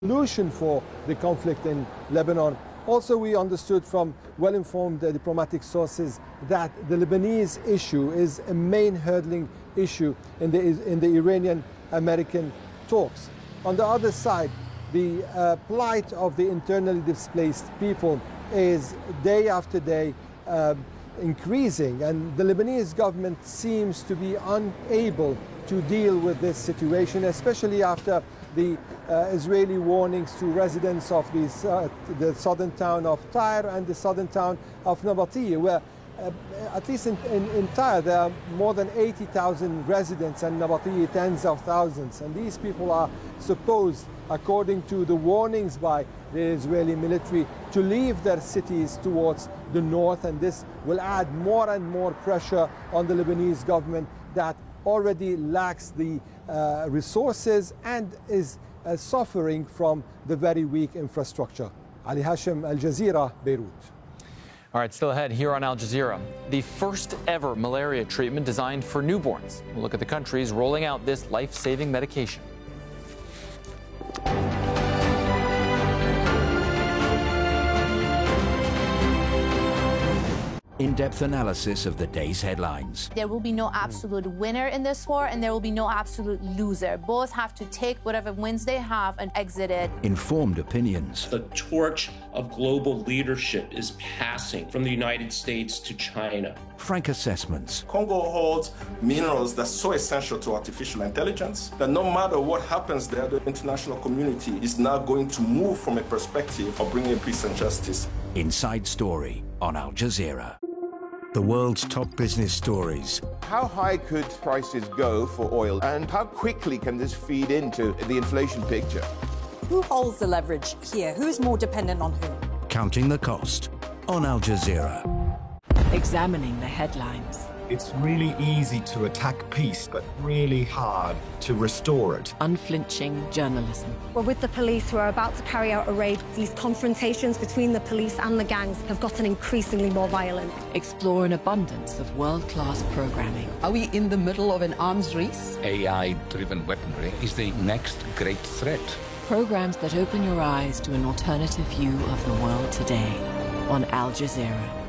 solution for the conflict in Lebanon. Also, we understood from well-informed diplomatic sources that the Lebanese issue is a main hurdling issue in the Iranian-American talks. On the other side, the plight of the internally displaced people is day after day increasing, and the Lebanese government seems to be unable to deal with this situation, especially after the Israeli warnings to residents of the southern town of Tyre and the southern town of Nabateeh, where at least in Tyre there are more than 80,000 residents, and Nabateeh tens of thousands. And these people are supposed, according to the warnings by the Israeli military, to leave their cities towards the north, and this will add more and more pressure on the Lebanese government that already lacks the resources and is suffering from the very weak infrastructure. Ali Hashim, Al Jazeera, Beirut. All right, still ahead here on Al Jazeera. The first ever malaria treatment designed for newborns. We'll look at the countries rolling out this life-saving medication. In-depth analysis of the day's headlines. There will be no absolute winner in this war, and there will be no absolute loser. Both have to take whatever wins they have and exit it. Informed opinions. The torch of global leadership is passing from the United States to China. Frank assessments. Congo holds minerals that's so essential to artificial intelligence that no matter what happens there, the international community is now going to move from a perspective of bringing peace and justice. Inside Story on Al Jazeera. The world's top business stories. How high could prices go for oil, and how quickly can this feed into the inflation picture? Who holds the leverage here? Who's more dependent on whom? Counting the cost on Al Jazeera. Examining the headlines. It's really easy to attack peace, but really hard to restore it. Unflinching journalism. Well, with the police who are about to carry out a raid, these confrontations between the police and the gangs have gotten increasingly more violent. Explore an abundance of world-class programming. Are we in the middle of an arms race? AI-driven weaponry is the next great threat. Programs that open your eyes to an alternative view of the world today on Al Jazeera.